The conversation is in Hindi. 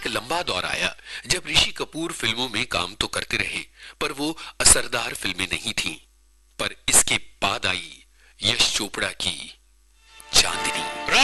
एक लंबा दौर आया जब ऋषि कपूर फिल्मों में काम तो करते रहे, पर वो असरदार फिल्में नहीं थीं। पर इसके बाद आई यश चोपड़ा की चांदनी।